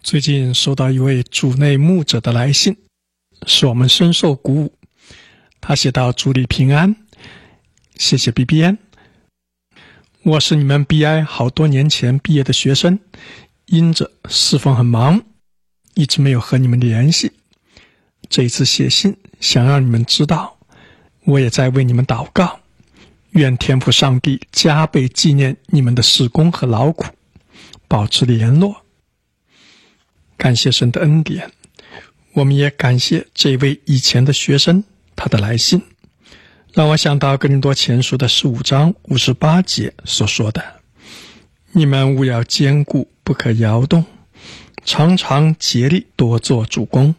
最近收到一位主内牧者的来信，使我们深受鼓舞。他写道：主里平安，谢谢 BBN。 我是你们 BI 好多年前毕业的学生，因着侍奉很忙，一直没有和你们联系。这一次写信，想让你们知道，我也在为你们祷告，愿天父上帝加倍纪念你们的事工和劳苦，保持联络。感谢神的恩典，我们也感谢这位以前的学生他的来信，让我想到哥林多前书的15章58节所说的：你们务要坚固，不可摇动，常常竭力多做主工，